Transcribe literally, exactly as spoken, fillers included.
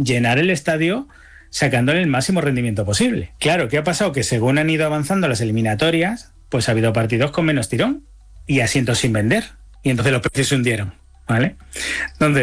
llenar el estadio sacándole el máximo rendimiento posible. Claro, ¿qué ha pasado? Que según han ido avanzando las eliminatorias, pues ha habido partidos con menos tirón y asientos sin vender. Y entonces los precios se hundieron, ¿vale? Entonces,